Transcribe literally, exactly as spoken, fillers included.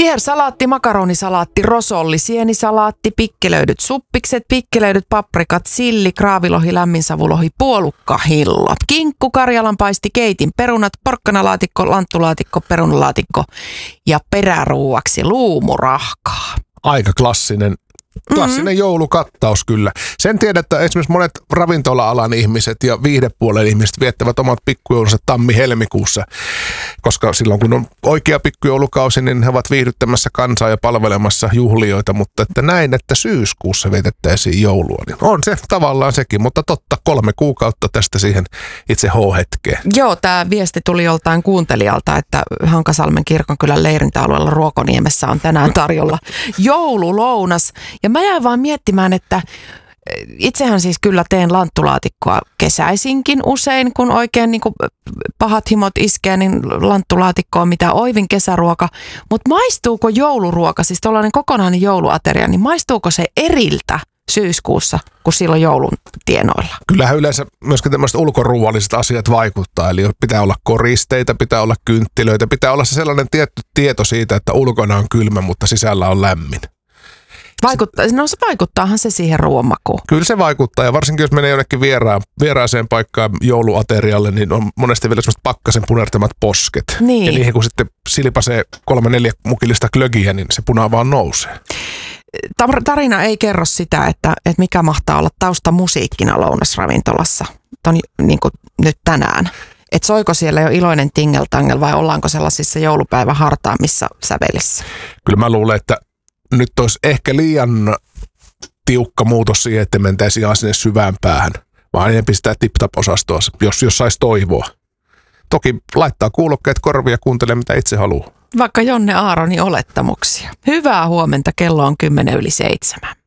Vihersalaatti, makaronisalaatti, rosolli, sienisalaatti, pikkelöidyt suppikset, pikkelöidyt paprikat, silli, kraavilohi, lämminsavulohi, puolukkahillo, kinkku, karjalanpaisti, keitin, perunat, porkkanalaatikko, lanttulaatikko, perunalaatikko ja peräruuaksi luumurahkaa. Aika klassinen. Klassinen mm-hmm. joulukattaus kyllä. Sen tiedät, että esimerkiksi monet ravintola-alan ihmiset ja viihdepuolen ihmiset viettävät omat pikkujoulunsa tammi-helmikuussa, koska silloin kun on oikea pikkujoulukausi, niin he ovat viihdyttämässä kansaa ja palvelemassa juhlioita, mutta että näin, että syyskuussa vietettäisiin joulua, niin on se tavallaan sekin, mutta totta, kolme kuukautta tästä siihen itse H-hetkeen. Joo, tämä viesti tuli joltain kuuntelijalta, että Hankasalmen kirkonkylän leirintäalueella Ruokoniemessä on tänään tarjolla joululounas. Ja mä jäin vaan miettimään, että itsehän siis kyllä teen lanttulaatikkoa kesäisinkin usein, kun oikein niin kuin pahat himot iskee, niin lanttulaatikko on mitä oivin kesäruoka. Mutta maistuuko jouluruoka, siis tuollainen kokonainen jouluateria, niin maistuuko se eriltä syyskuussa, kun silloin joulun tienoilla? Kyllähän yleensä myöskin tämmöiset ulkoruualliset asiat vaikuttaa. Eli pitää olla koristeita, pitää olla kynttilöitä, pitää olla se sellainen tietty tieto siitä, että ulkona on kylmä, mutta sisällä on lämmin. Vaikuttaa, no se vaikuttaahan se siihen ruoan makuun. Kyllä se vaikuttaa, ja varsinkin jos menee jonnekin vieraan, vieraaseen paikkaan jouluaterialle, niin on monesti vielä semmoiset pakkasen punertamat posket. Niin. Ja niihin kun sitten silpasee kolme neljä mukillista glögiä, niin se puna vaan nousee. Tarina ei kerro sitä, että, että mikä mahtaa olla taustamusiikkina lounasravintolassa ton, niin kuin nyt tänään. Että soiko siellä jo iloinen tingeltangel vai ollaanko sellaisissa joulupäivän hartaamissa sävelissä? Kyllä mä luulen, että nyt olisi ehkä liian tiukka muutos siihen, että mentäisiin ihan sinne syvään päähän, vaan enemmän sitä tip-tap-osastoa, jos, jos saisi toivoa. Toki laittaa kuulokkeet korvia ja kuuntelee, mitä itse haluaa. Vaikka Jonne Aaronin olettamuksia. Hyvää huomenta, kello on kymmenen yli seitsemän.